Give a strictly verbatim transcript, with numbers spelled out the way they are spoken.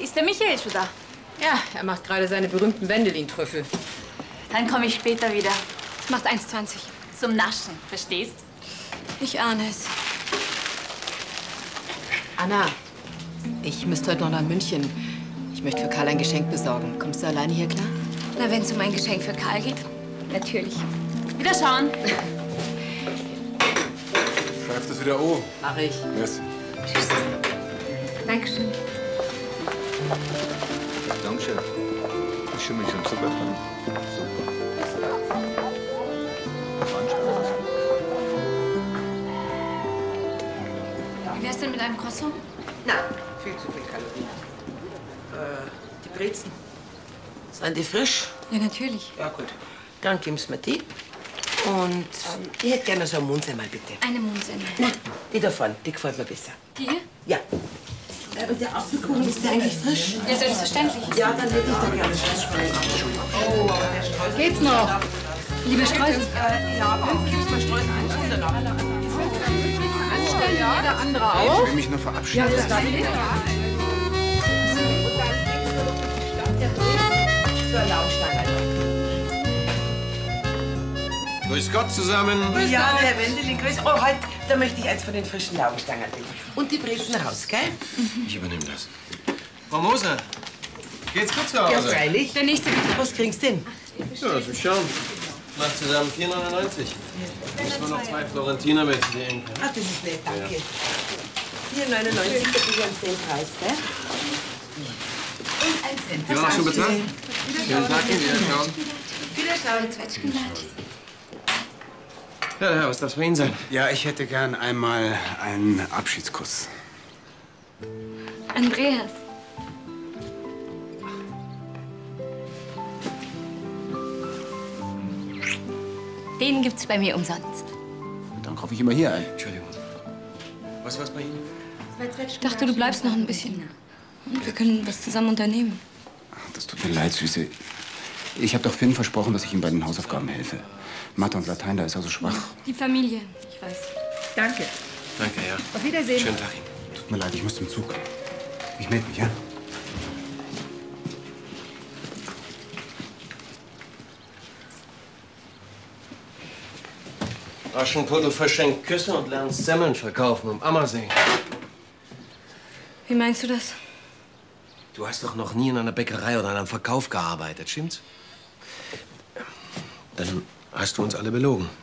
Ist der Michael schon da? Ja, er macht gerade seine berühmten Wendelin-Trüffel. Dann komme ich später wieder. Es macht eins zwanzig. Zum Naschen, verstehst? Ich ahne es. Anna, ich müsste heute noch nach München. Ich möchte für Karl ein Geschenk besorgen. Kommst du alleine hier klar? Na, wenn es um ein Geschenk für Karl geht, natürlich. Wiederschauen. Schreib das wieder an. Mach ich. Merci. Tschüss. Dankeschön. Dankeschön. Ich schimmel schon Zucker dran. Super. Wie wär's denn mit einem Croissant? Na, viel zu viel Kalorien. Äh, die Brezen. Sind die frisch? Ja, natürlich. Ja, gut. Dann gib's mir die. Und ähm, ich hätte gerne so eine Mundsemmel, bitte. Eine Mundsemmel. Na, die da vorne, die gefällt mir besser. Die hier? Ja. Äh, und der Apfelkuchen, ist der eigentlich frisch? Ja, selbstverständlich. Ja, dann hätte ich da gerne Streusel. Oh, aber der Streusel... Geht's noch? Lieber Streusel. Äh, ja, dann gib's mir Streusel an. Anstellen jeder andere auch? Ich will mich nur verabschieden. Ja, das darf ich. So eine Laugenstange. Grüß Gott zusammen. Grüß ja, Gott. Herr Wendelin, grüß. Oh, halt, da möchte ich eins von den frischen Laugenstangen bitte. Und die Brezen raus, gell? Ich übernehme das. Frau Moser, geht's gut zu Hause? Ja, freilich. Der nächste bitte. Was kriegst du denn? Ja, lass mich schauen. Macht zusammen vier neunundneunzig. Muss nur noch zwei Florentiner mit, die Enkel. Ach, das ist nett, danke. vier neunundneunzig, das ist ein Cent Preis, gell? Und ein Cent. Die waren auch schon bezahlt? Schönen Tag, Wiederschauen. Wiederschauen. Zwetschgenblatt. Ja, ja, was darf bei Ihnen sein? Ja, ich hätte gern einmal einen Abschiedskuss. Andreas. Den gibt's bei mir umsonst. Dann kaufe ich immer hier ein. Entschuldigung. Was war's bei Ihnen? Ich dachte, du bleibst noch ein bisschen. Und wir können was zusammen unternehmen. Das tut mir leid, Süße. Ich habe doch Finn versprochen, dass ich ihm bei den Hausaufgaben helfe. Mathe und Latein, da ist er so schwach. Die Familie, ich weiß. Danke. Danke, ja. Auf Wiedersehen. Schönen Tag Ihnen. Tut mir leid, ich muss zum Zug. Ich melde mich, ja? Aschenputtel verschenkt Küsse und lernt Semmeln verkaufen am Ammersee. Wie meinst du das? Du hast doch noch nie in einer Bäckerei oder in einem Verkauf gearbeitet, stimmt's? Dann hast du uns alle belogen.